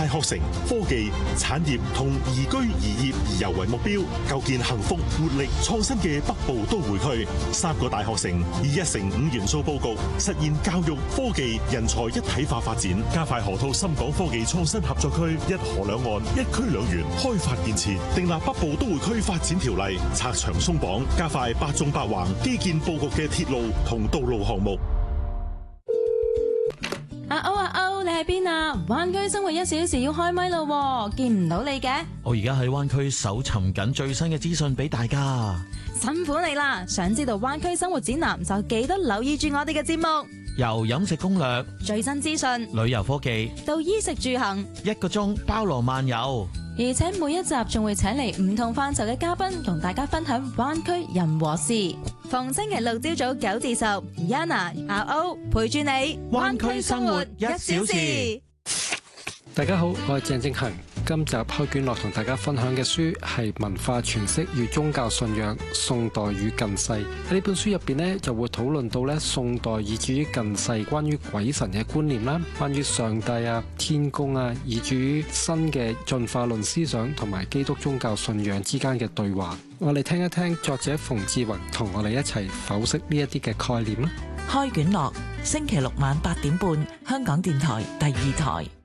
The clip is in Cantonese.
學城、科技、產業同宜居宜業宜遊為目標，構建幸福、活力、創新嘅北部都會區。3個大學城以1城5元素佈局，實現教育、科技、人才一體化發展，加快河套深港科技創新合作區，一河兩岸、一區兩園開發建設，訂立北部都會區發展條例，拆牆鬆綁，加快8縱8橫基建佈局嘅鐵路同道路項目。 阿歐，你喺邊啊？灣區生活1小時要開咪咯，見唔到你嘅。 我而家喺灣區搜尋緊最新嘅資訊俾大家。 辛苦你啦！想知道灣區生活指南就記得留意住我哋嘅節目， 由飲食攻略、 最新資訊、 旅遊科技到衣食住行 ，1個鐘包羅萬有。 而且每一集仲會請嚟唔同範疇嘅嘉賓，同大家分享灣區人和事。逢星期6朝早9至10 ，Yana 阿歐陪住你， 灣區生活1小時。 大家好，我係鄭正恒。今集開卷樂同大家分享嘅書係《文化詮釋與宗教信仰：宋代與近世》。喺呢本書入邊呢，就會討論到咧宋代以至於近世關於鬼神嘅觀念啦，關於上帝啊、天公啊，以至於新嘅進化論思想同埋基督宗教信仰之間嘅對話。我哋聽一聽作者馮志宏同我哋一齊剖析呢一啲嘅概念啦。 開卷樂，星期6晚8點半，香港電台第2台。